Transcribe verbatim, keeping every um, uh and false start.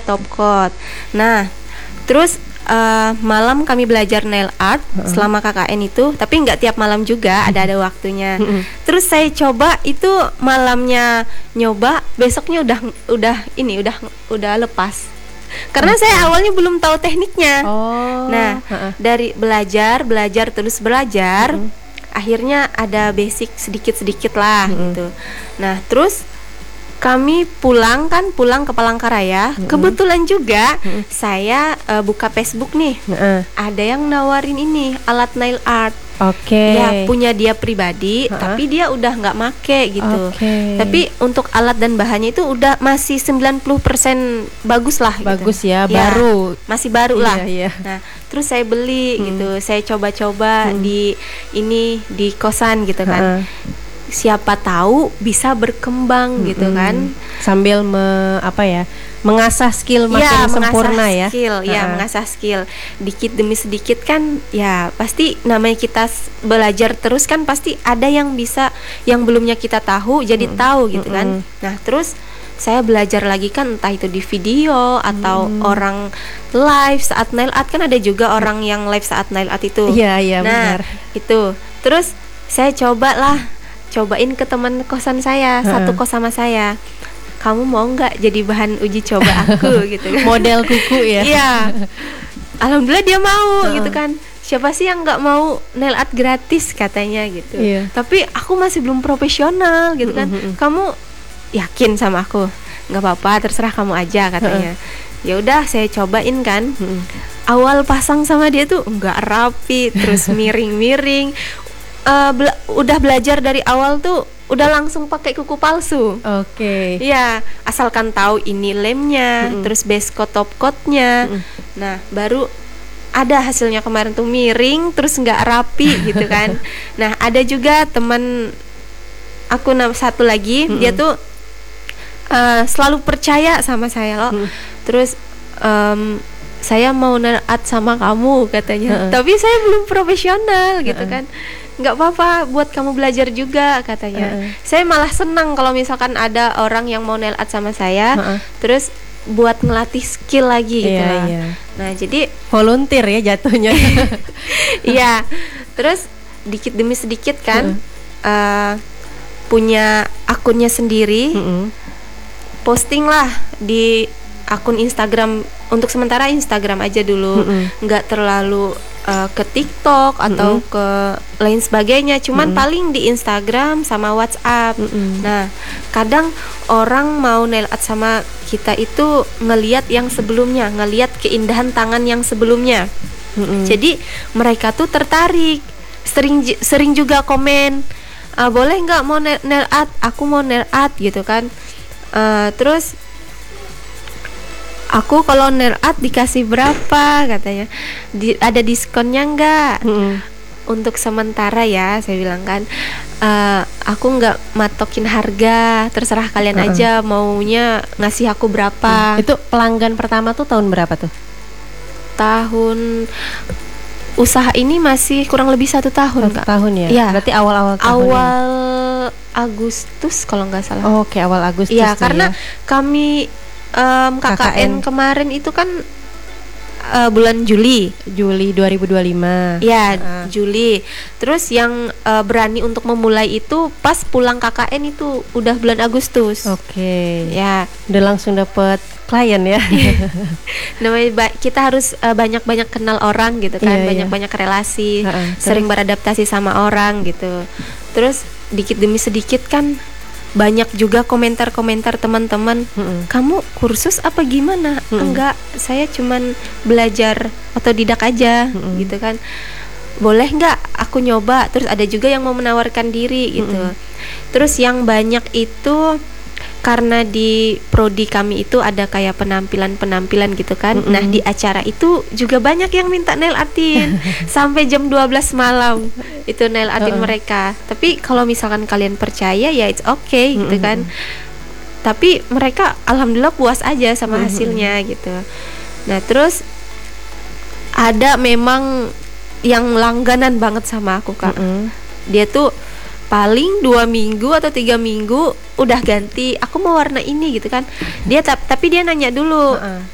top coat. Nah, terus uh, malam kami belajar nail art uh-uh. selama K K N itu, tapi nggak tiap malam juga, ada-ada waktunya. Uh-uh. Terus saya coba itu malamnya nyoba, besoknya udah udah ini udah udah lepas. Karena okay. saya awalnya belum tahu tekniknya. Oh. Nah, uh-uh. dari belajar, belajar terus belajar, uh-uh. akhirnya ada basic sedikit-sedikit lah uh-uh. gitu. Nah, terus kami pulang kan pulang ke Palangkaraya. Mm-hmm. Kebetulan juga mm-hmm. saya uh, buka Facebook nih. Mm-hmm. Ada yang nawarin ini alat nail art. Oke. Okay. Ya punya dia pribadi, uh-huh. tapi dia udah nggak make gitu. Okay. Tapi untuk alat dan bahannya itu udah masih sembilan puluh persen bagus lah. Bagus gitu. ya, ya, baru. Masih baru lah. Iya, iya. Nah, terus saya beli hmm. gitu. Saya coba-coba hmm. di ini di kosan gitu kan. Uh-huh. Siapa tahu bisa berkembang mm-hmm. gitu kan, sambil me, apa ya mengasah skill makin ya, sempurna ya skill, ya uh-huh. mengasah skill dikit demi sedikit kan ya, pasti namanya kita belajar terus kan pasti ada yang bisa yang belumnya kita tahu jadi mm-hmm. tahu gitu kan. Mm-hmm. Nah terus saya belajar lagi kan, entah itu di video atau hmm. orang live saat nail art, kan ada juga orang yang live saat nail art itu. Iya iya nah, benar. Itu terus saya coba lah cobain ke teman kosan saya, uh-uh. satu kos sama saya. Kamu mau nggak jadi bahan uji coba aku gitu kan? Model kuku ya? Iya. Alhamdulillah dia mau uh-uh. gitu kan. Siapa sih yang nggak mau nail art gratis katanya gitu. Iya. Tapi aku masih belum profesional gitu kan. Uh-huh. Kamu yakin sama aku? Nggak apa-apa, terserah kamu aja katanya. Uh-uh. Ya udah saya cobain kan. Uh-uh. Awal pasang sama dia tuh nggak rapi, terus miring-miring. Uh, bela- udah belajar dari awal tuh udah langsung pakai kuku palsu. Oke. Okay. Iya, asalkan tahu ini lemnya, mm-hmm. terus base coat top coatnya. Mm-hmm. Nah, baru ada hasilnya kemarin tuh miring, terus nggak rapi gitu kan. Nah, ada juga teman aku satu lagi, mm-hmm. dia tuh uh, selalu percaya sama saya loh. Mm-hmm. Terus um, saya mau nail art sama kamu katanya. Uh-uh. Tapi saya belum profesional gitu uh-uh. kan. Nggak apa-apa, buat kamu belajar juga katanya. Uh-uh. Saya malah senang kalau misalkan ada orang yang mau nail art sama saya, uh-uh. terus buat ngelatih skill lagi gitu yeah, lah. Yeah. Nah jadi volunteer ya jatuhnya. Iya. Terus dikit demi sedikit kan, uh-uh. uh, punya akunnya sendiri, uh-uh. posting lah di akun Instagram, untuk sementara Instagram aja dulu, uh-uh. nggak terlalu Uh, ke TikTok atau mm-hmm. ke lain sebagainya, cuman mm-hmm. paling di Instagram sama WhatsApp. Mm-hmm. Nah, kadang orang mau nail art sama kita itu ngelihat yang sebelumnya, ngelihat keindahan tangan yang sebelumnya. Mm-hmm. Jadi mereka tuh tertarik, sering sering juga komen, uh, boleh nggak mau nail, nail art? Aku mau nail art gitu kan. Uh, terus aku kalau nail art dikasih berapa katanya, Di, ada diskonnya nggak? Hmm. Untuk sementara ya saya bilang kan, uh, aku nggak matokin harga, terserah kalian uh-uh. aja maunya ngasih aku berapa. Hmm. Itu pelanggan pertama tuh tahun berapa tuh? Tahun usaha ini masih kurang lebih satu tahun satu Kak. Tahun ya? Ya. Berarti awal-awal tahun awal ya? Agustus kalau nggak salah. Oh, oke, okay, awal Agustus. Ya karena ya. kami Um, K K N, K K N kemarin itu kan uh, bulan Juli Juli dua ribu dua puluh lima. Ya, uh. Juli. Terus yang uh, berani untuk memulai itu pas pulang K K N itu udah bulan Agustus. Oke. Okay. Ya, udah langsung dapet klien ya. Namanya ba- kita harus uh, banyak-banyak kenal orang gitu kan, yeah, banyak-banyak yeah. relasi, uh-uh. sering beradaptasi sama orang gitu. Terus dikit demi sedikit kan banyak juga komentar-komentar teman-teman, mm-mm. kamu kursus apa gimana? Mm-mm. Enggak, saya cuman belajar otodidak aja, mm-mm. gitu kan. Boleh nggak aku nyoba? Terus ada juga yang mau menawarkan diri gitu. Mm-mm. Terus yang banyak itu karena di prodi kami itu ada kayak penampilan-penampilan gitu kan. Mm-mm. Nah di acara itu juga banyak yang minta nail artin sampai jam dua belas malam itu nail artin uh-uh. mereka. Tapi kalau misalkan kalian percaya ya it's okay mm-mm. gitu kan. Tapi mereka alhamdulillah puas aja sama mm-hmm. hasilnya gitu. Nah terus ada memang yang langganan banget sama aku Kak. Mm-hmm. Dia tuh paling dua minggu atau tiga minggu udah ganti, aku mau warna ini gitu kan. Dia ta- tapi dia nanya dulu, uh-uh.